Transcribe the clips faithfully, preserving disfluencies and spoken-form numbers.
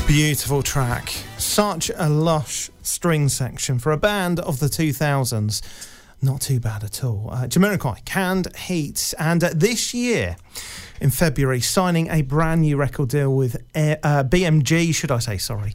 Beautiful track. Such a lush string section for a band of the two thousands. Not too bad at all. Uh, Jamiroquai, Canned Heat. And uh, this year, in February, signing a brand new record deal with uh, B M G, should I say, sorry.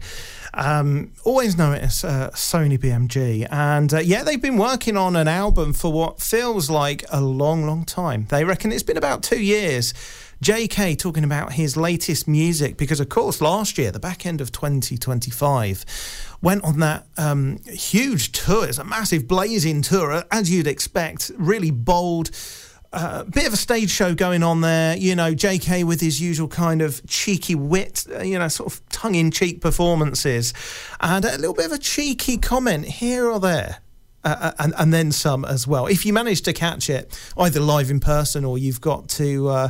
Um, always know it as uh, Sony B M G. And uh, yeah, they've been working on an album for what feels like a long, long time. They reckon it's been about two years. J K talking about his latest music because, of course, last year, the back end of twenty twenty-five, went on that um, huge tour. It's a massive blazing tour, as you'd expect, really bold. A uh, bit of a stage show going on there, you know, J K with his usual kind of cheeky wit, uh, you know, sort of tongue-in-cheek performances, and a little bit of a cheeky comment here or there. Uh, and, and then some as well. If you manage to catch it, either live in person or you've got to... Uh,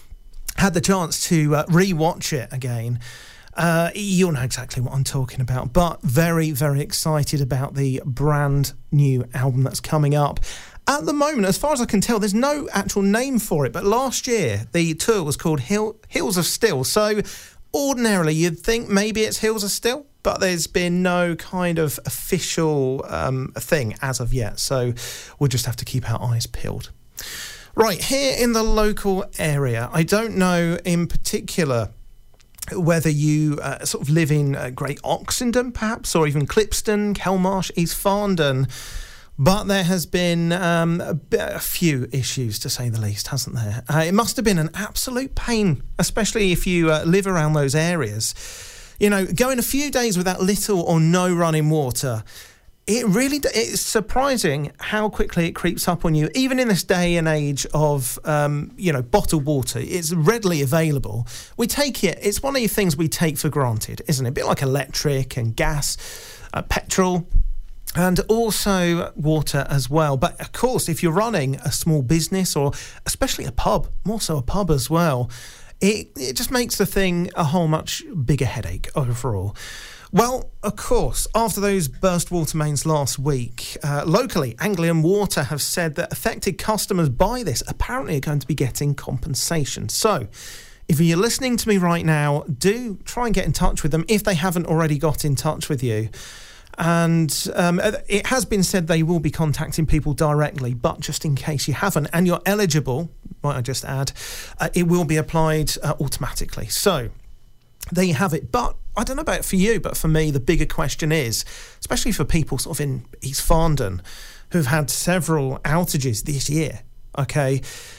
had the chance to uh, re-watch it again, uh, you'll know exactly what I'm talking about. But very, very excited about the brand new album that's coming up. At the moment, as far as I can tell, there's no actual name for it. But last year, the tour was called Hill, Hills of Steel. So ordinarily, you'd think maybe it's Hills of Steel, but there's been no kind of official um, thing as of yet. So we'll just have to keep our eyes peeled. Right, here in the local area, I don't know in particular whether you uh, sort of live in uh, Great Oxenden, perhaps, or even Clipston, Kelmarsh, East Farndon, but there has been um, a, bit, a few issues, to say the least, hasn't there? Uh, it must have been an absolute pain, especially if you uh, live around those areas. You know, going a few days without little or no running water, It really, it's surprising how quickly it creeps up on you, even in this day and age of, um, you know, bottled water. It's readily available. We take it, it's one of the things we take for granted, isn't it? A bit like electric and gas, uh, petrol, and also water as well. But of course, if you're running a small business or especially a pub, more so a pub as well, it, it just makes the thing a whole much bigger headache overall. Well, of course, after those burst water mains last week, uh, locally, Anglian Water have said that affected customers by this apparently are going to be getting compensation. So, if you're listening to me right now, do try and get in touch with them if they haven't already got in touch with you. And um, it has been said they will be contacting people directly, but just in case you haven't and you're eligible, might I just add, uh, it will be applied uh, automatically. So, there you have it. But I don't know about for you, but for me, the bigger question is, especially for people sort of in East Farndon who've had several outages this year, okay,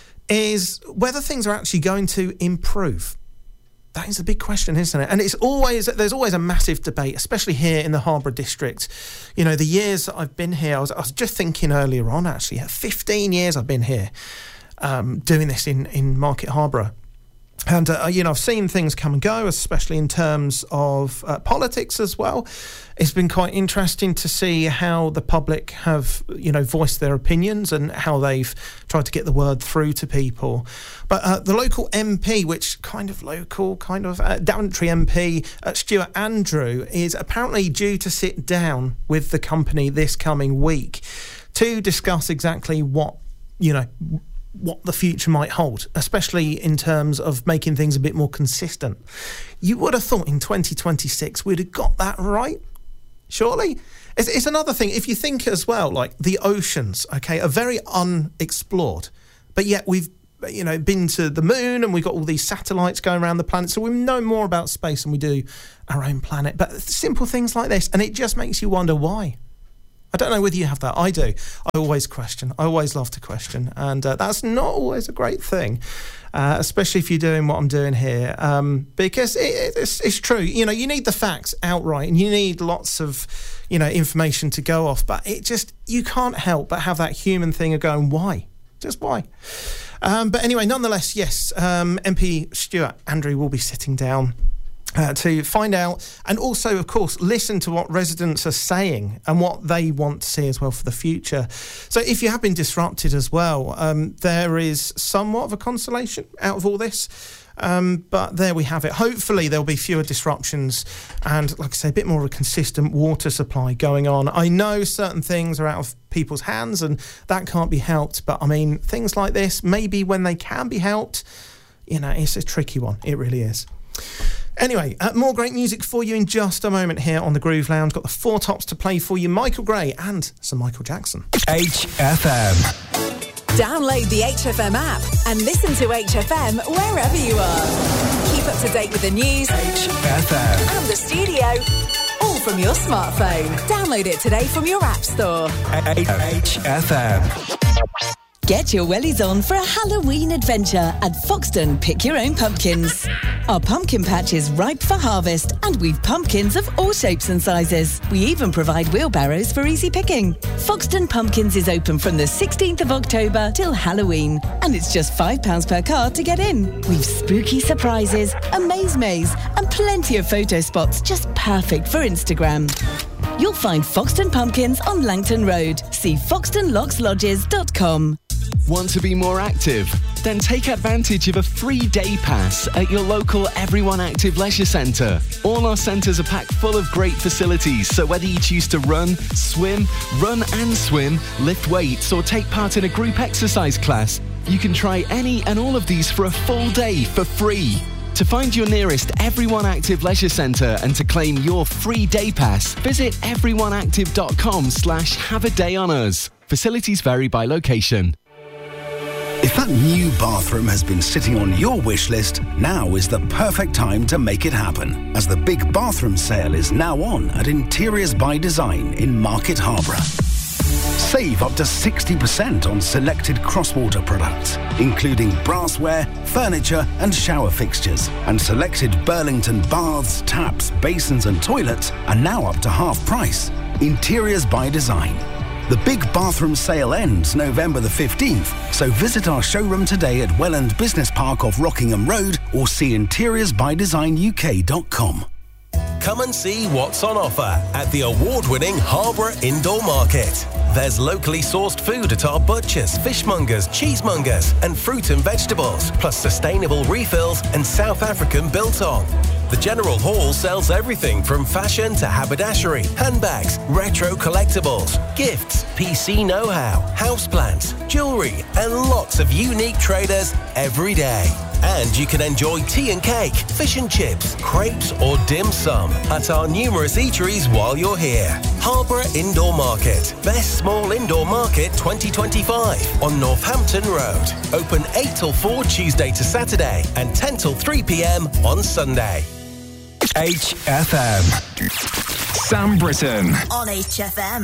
is whether things are actually going to improve. That is a big question, isn't it? And it's always, there's always a massive debate, especially here in the Harborough district. You know, the years that I've been here, I was, I was just thinking earlier on, actually, fifteen years I've been here um, doing this in, in Market Harborough. And, uh, you know, I've seen things come and go, especially in terms of uh, politics as well. It's been quite interesting to see how the public have, you know, voiced their opinions and how they've tried to get the word through to people. But uh, the local M P, which kind of local, kind of uh, Daventry M P, uh, Stuart Andrew, is apparently due to sit down with the company this coming week to discuss exactly what, you know, what the future might hold, especially in terms of making things a bit more consistent. You would have thought in twenty twenty-six we'd have got that right, surely? It's, it's another thing, if you think as well, like the oceans, okay, are very unexplored, but yet we've, you know, been to the moon and we've got all these satellites going around the planet, so we know more about space than we do our own planet. But simple things like this, and it just makes you wonder why. I don't know whether you have that. I do. I always question. I always love to question. And uh, that's not always a great thing, uh, especially if you're doing what I'm doing here. Um, because it, it's, it's true. You know, you need the facts outright and you need lots of, you know, information to go off. But it just, you can't help but have that human thing of going, why? Just why? Um, but anyway, nonetheless, yes, um, M P Stuart Andrew will be sitting down Uh, to find out and also, of course, listen to what residents are saying and what they want to see as well for the future. So if you have been disrupted as well, um, there is somewhat of a consolation out of all this. Um, but there we have it. Hopefully there'll be fewer disruptions and, like I say, a bit more of a consistent water supply going on. I know certain things are out of people's hands and that can't be helped. But, I mean, things like this, maybe when they can be helped, you know, it's a tricky one. It really is. Anyway, uh, more great music for you in just a moment here on the Groove Lounge. Got the four tops to play for you, Michael Gray and some Michael Jackson. H F M. Download the H F M app and listen to H F M wherever you are. Keep up to date with the news, H F M. and the studio, all from your smartphone. Download it today from your app store. H F M. Get your wellies on for a Halloween adventure at Foxton Pick Your Own Pumpkins. Our pumpkin patch is ripe for harvest and we've pumpkins of all shapes and sizes. We even provide wheelbarrows for easy picking. Foxton Pumpkins is open from the sixteenth of October till Halloween and it's just five pounds per card to get in. We've spooky surprises, a maze maze and plenty of photo spots just perfect for Instagram. You'll find Foxton Pumpkins on Langton Road. See foxton locks lodges dot com. Want to be more active? Then take advantage of a free day pass at your local Everyone Active Leisure Centre. All our centres are packed full of great facilities, so whether you choose to run, swim, run and swim, lift weights or take part in a group exercise class, you can try any and all of these for a full day for free. To find your nearest Everyone Active Leisure Centre and to claim your free day pass, visit everyoneactive.com slash have a day on us. Facilities vary by location. If that new bathroom has been sitting on your wish list, now is the perfect time to make it happen, as the big bathroom sale is now on at Interiors by Design in Market Harborough. Save up to sixty percent on selected Crosswater products, including brassware, furniture and shower fixtures. And selected Burlington baths, taps, basins and toilets are now up to half price. Interiors by Design. The big bathroom sale ends November the fifteenth, so visit our showroom today at Welland Business Park off Rockingham Road or see interiors by design U K dot com. Come and see what's on offer at the award-winning Harborough Indoor Market. There's locally sourced food at our butchers, fishmongers, cheesemongers and fruit and vegetables, plus sustainable refills and South African biltong. The General Hall sells everything from fashion to haberdashery, handbags, retro collectibles, gifts, P C know-how, houseplants, jewellery and lots of unique traders every day. And you can enjoy tea and cake, fish and chips, crepes or dim sum at our numerous eateries while you're here. Harborough Indoor Market. Best Small Indoor Market twenty twenty-five on Northampton Road. Open eight till four Tuesday to Saturday and ten till three p.m. on Sunday. H F M. Sam Britton. On H F M.